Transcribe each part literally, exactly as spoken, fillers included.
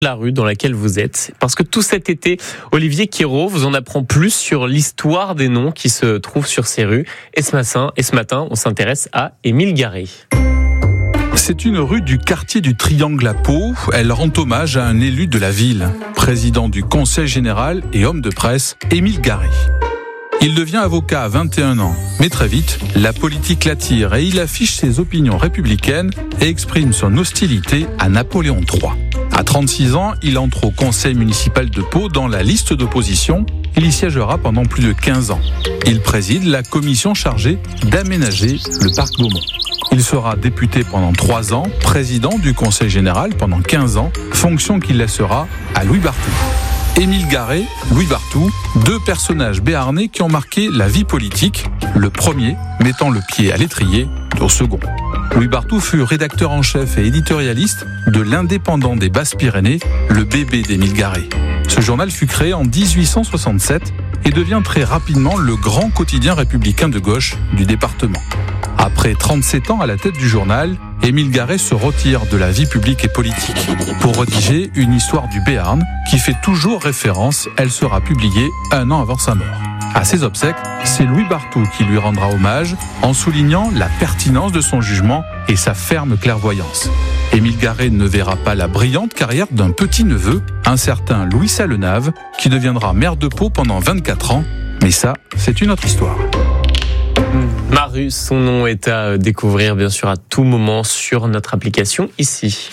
la rue dans laquelle vous êtes. Parce que tout cet été, Olivier Quérault vous en apprend plus sur l'histoire des noms qui se trouvent sur ces rues. Et ce matin, et ce matin on s'intéresse à Émile Garré. C'est une rue du quartier du Triangle à Pau. Elle rend hommage à un élu de la ville, président du Conseil général et homme de presse, Émile Garré. Il devient avocat à vingt et un ans, mais très vite, la politique l'attire et il affiche ses opinions républicaines et exprime son hostilité à Napoléon trois. À trente-six ans, il entre au conseil municipal de Pau dans la liste d'opposition. Il y siégera pendant plus de quinze ans. Il préside la commission chargée d'aménager le parc Beaumont. Il sera député pendant trois ans, président du conseil général pendant quinze ans, fonction qu'il laissera à Louis Barthou. Émile Garré, Louis Barthou, deux personnages béarnais qui ont marqué la vie politique, le premier mettant le pied à l'étrier au second. Louis Barthou fut rédacteur en chef et éditorialiste de l'Indépendant des Basses-Pyrénées, le bébé d'Émile Garré. Ce journal fut créé en dix-huit cent soixante-sept et devient très rapidement le grand quotidien républicain de gauche du département. Après trente-sept ans à la tête du journal, Émile Garré se retire de la vie publique et politique pour rédiger une histoire du Béarn qui fait toujours référence. Elle sera publiée un an avant sa mort. À ses obsèques, c'est Louis Barthou qui lui rendra hommage en soulignant la pertinence de son jugement et sa ferme clairvoyance. Émile Garré ne verra pas la brillante carrière d'un petit-neveu, un certain Louis Salenave, qui deviendra maire de Pau pendant vingt-quatre ans. Mais ça, c'est une autre histoire. Marus, son nom est à découvrir bien sûr à tout moment sur notre application ici.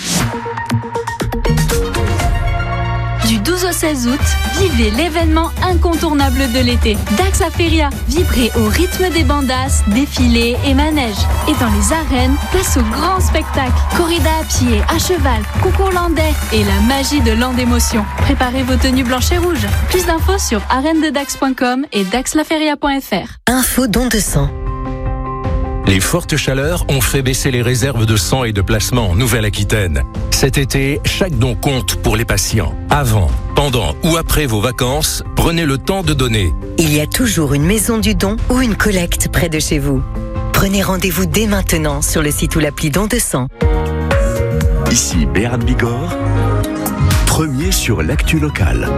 Du douze au seize août, vivez l'événement incontournable de l'été. Dax à Feria, vibrez au rythme des bandas, défilés et manèges. Et dans les arènes, place au grand spectacle. Corrida à pied, à cheval, concours landais et la magie de Land d'émotion. Préparez vos tenues blanches et rouges. Plus d'infos sur arène de dax point com et dax la feria point f r. Info don de sang. Les fortes chaleurs ont fait baisser les réserves de sang et de plasma en Nouvelle-Aquitaine. Cet été, chaque don compte pour les patients. Avant, pendant ou après vos vacances, prenez le temps de donner. Il y a toujours une maison du don ou une collecte près de chez vous. Prenez rendez-vous dès maintenant sur le site ou l'appli Don de sang. Ici Béarn Bigorre, premier sur l'actu locale.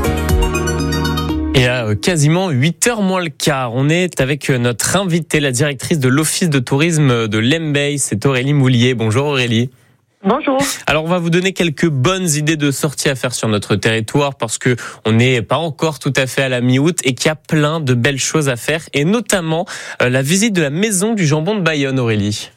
Et à quasiment huit heures moins le quart, on est avec notre invitée, la directrice de l'Office de tourisme de Lembeil, c'est Aurélie Moulier. Bonjour Aurélie. Bonjour. Alors on va vous donner quelques bonnes idées de sorties à faire sur notre territoire parce que on n'est pas encore tout à fait à la mi-août et qu'il y a plein de belles choses à faire et notamment euh, la visite de la maison du jambon de Bayonne, Aurélie.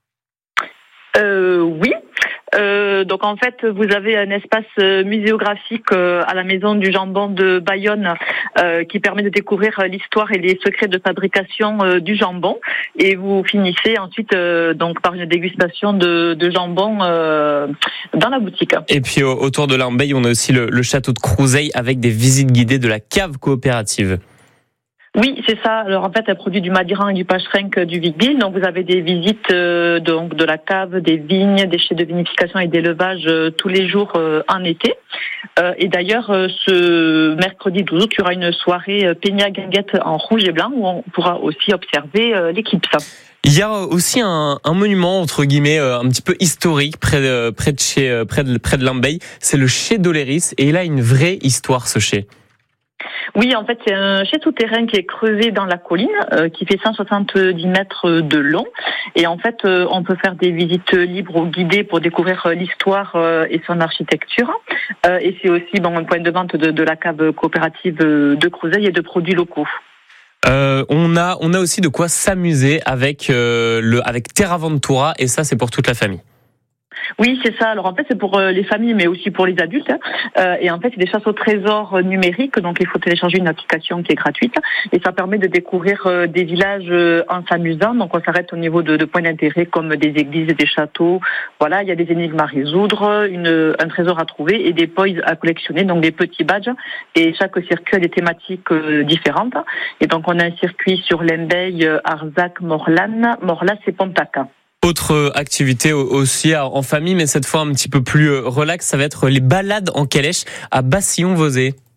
Euh, oui. Euh, donc en fait, vous avez un espace muséographique euh, à la maison du jambon de Bayonne euh, qui permet de découvrir l'histoire et les secrets de fabrication euh, du jambon. Et vous finissez ensuite euh, donc par une dégustation de, de jambon euh, dans la boutique. Et puis autour de Lembeil, on a aussi le, le château de Crouseille avec des visites guidées de la cave coopérative. Oui, c'est ça. Alors en fait, elle produit du Madiran et du Pachrenc du Vic-Bilh. Donc vous avez des visites euh, donc de la cave, des vignes, des chais de vinification et d'élevage euh, tous les jours euh, en été. Euh, et d'ailleurs, euh, ce mercredi douze août, il y aura une soirée euh, Peña Guinguette en rouge et blanc où on pourra aussi observer euh, l'éclipse. Il y a aussi un, un monument entre guillemets euh, un petit peu historique près de près de chez euh, près de près de Lembeil. C'est le chai d'Oléris et il a une vraie histoire ce chai. Oui, en fait, c'est un chai souterrain qui est creusé dans la colline, euh, qui fait cent soixante-dix mètres de long. Et en fait, euh, on peut faire des visites libres ou guidées pour découvrir euh, l'histoire euh, et son architecture. Euh, et c'est aussi bon, un point de vente de, de la cave coopérative de Crouseille et de produits locaux. Euh, on a on a aussi de quoi s'amuser avec euh, le avec Terraventura et ça c'est pour toute la famille. Oui, c'est ça. Alors en fait, c'est pour les familles, mais aussi pour les adultes. Euh, et en fait, c'est des chasses au trésor numériques. Donc, il faut télécharger une application qui est gratuite. Et ça permet de découvrir des villages en s'amusant. Donc, on s'arrête au niveau de, de points d'intérêt comme des églises et des châteaux. Voilà, il y a des énigmes à résoudre, une, un trésor à trouver et des points à collectionner. Donc, des petits badges. Et chaque circuit a des thématiques différentes. Et donc, on a un circuit sur Lembeil, Arzac, Morlan, Morlas et Pontacca. Autre activité aussi en famille, mais cette fois un petit peu plus relax, ça va être les balades en calèche à Bassillon-Vosé.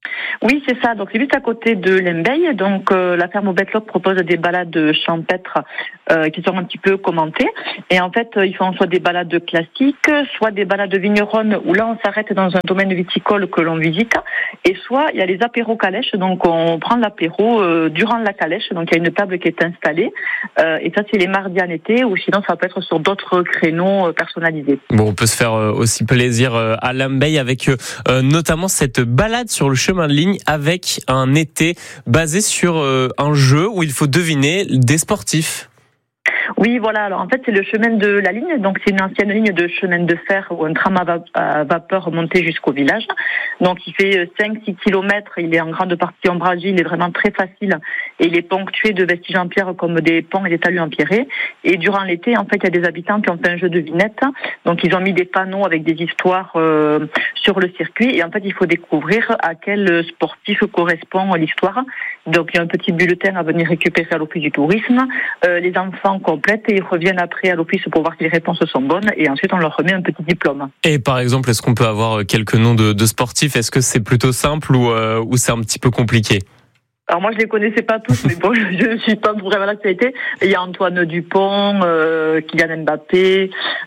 Oui, c'est ça. Donc c'est juste à côté de Lembeil. Donc euh, la ferme au Betloc propose des balades champêtres euh, qui sont un petit peu commentées. Et en fait, euh, ils font soit des balades classiques, soit des balades vigneronnes où là on s'arrête dans un domaine viticole que l'on visite. Et soit il y a les apéros calèches. Donc on prend l'apéro euh, durant la calèche. Donc il y a une table qui est installée. Euh, et ça c'est les mardis en été, ou sinon ça peut être sur d'autres créneaux euh, personnalisés. Bon, on peut se faire euh, aussi plaisir euh, à Lembeil avec euh, notamment cette balade sur le chemin de ligne avec un été basé sur euh, un jeu où il faut deviner des sportifs. Oui, voilà. Alors en fait, c'est le chemin de la ligne. Donc c'est une ancienne ligne de chemin de fer ou un tram à, va- à vapeur monté jusqu'au village. Donc il fait cinq six kilomètres. Il est en grande partie ombragé. Il est vraiment très facile et il est ponctué de vestiges en pierre comme des ponts et des talus empierrés. Et durant l'été, en fait, il y a des habitants qui ont fait un jeu de vignettes. Donc ils ont mis des panneaux avec des histoires euh, sur le circuit. Et en fait, il faut découvrir à quel sportif correspond l'histoire. Donc il y a un petit bulletin à venir récupérer à l'office du tourisme. Euh, les enfants complètent et ils reviennent après à l'office pour voir si les réponses sont bonnes. Et ensuite, on leur remet un petit diplôme. Et par exemple, est-ce qu'on peut avoir quelques noms de, de sportifs ? Est-ce que c'est plutôt simple ou, euh, ou c'est un petit peu compliqué ? Alors moi je les connaissais pas tous, mais bon, je ne suis pas vraiment l'actualité. Il y a Antoine Dupont, euh, Kylian Mbappé.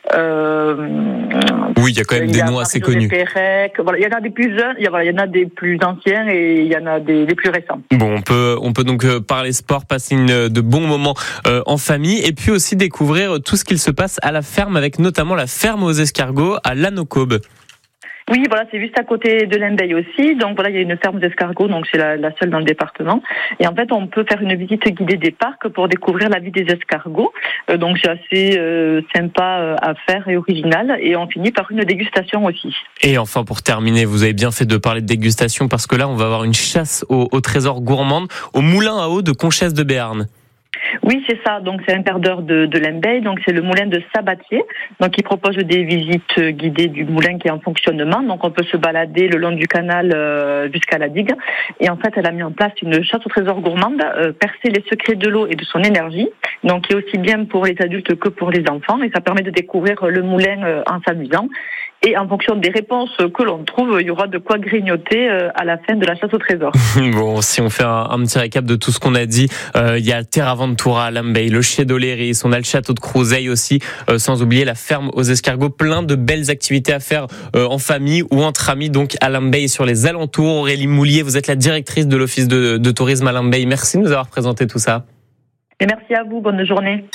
Euh, oui, il y a quand même des noms assez connus. Pérec. Voilà, il y en a des plus jeunes, il y, a, voilà, il y en a des plus anciens et il y en a des, des plus récents. Bon, on peut on peut donc parler sport, passer une, de bons moments euh, en famille, et puis aussi découvrir tout ce qu'il se passe à la ferme, avec notamment la ferme aux escargots à Lanaucobe. Oui, voilà, c'est juste à côté de Lembeil aussi. Donc voilà, il y a une ferme d'escargots, donc c'est la, la seule dans le département. Et en fait, on peut faire une visite guidée des parcs pour découvrir la vie des escargots. Euh, donc c'est assez euh, sympa à faire et original. Et on finit par une dégustation aussi. Et enfin, pour terminer, vous avez bien fait de parler de dégustation, parce que là, on va avoir une chasse au, au trésor gourmande au moulin à eau de Conchesse de Béarn. Oui, c'est ça. Donc, c'est un quart d'heure de, de Lembeil. Donc, c'est le moulin de Sabatier. Donc, il propose des visites guidées du moulin qui est en fonctionnement. Donc, on peut se balader le long du canal euh, jusqu'à la digue. Et en fait, elle a mis en place une chasse au trésor gourmande, euh, percer les secrets de l'eau et de son énergie. Donc, qui est aussi bien pour les adultes que pour les enfants. Et ça permet de découvrir le moulin euh, en s'amusant. Et en fonction des réponses que l'on trouve, il y aura de quoi grignoter à la fin de la chasse au trésor. Bon, si on fait un, un petit récap de tout ce qu'on a dit, euh, il y a Terraventura à Lembeil, le Chais d'Oléris, on a le château de Crouseille aussi, euh, sans oublier la ferme aux escargots, plein de belles activités à faire euh, en famille ou entre amis, donc à Lembeil et sur les alentours. Aurélie Moulier, vous êtes la directrice de l'office de, de tourisme à Lembeil. Merci de nous avoir présenté tout ça. Et merci à vous, bonne journée.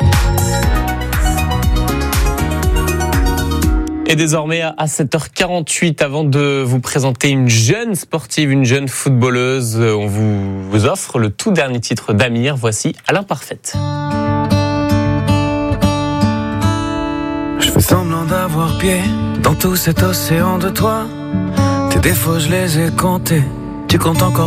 Et désormais, à sept heures quarante-huit, avant de vous présenter une jeune sportive, une jeune footballeuse, on vous, vous offre le tout dernier titre d'Amir. Voici À l'imparfaite. Je fais semblant d'avoir pied dans tout cet océan de toi. Tes défauts, je les ai comptés. Tu comptes encore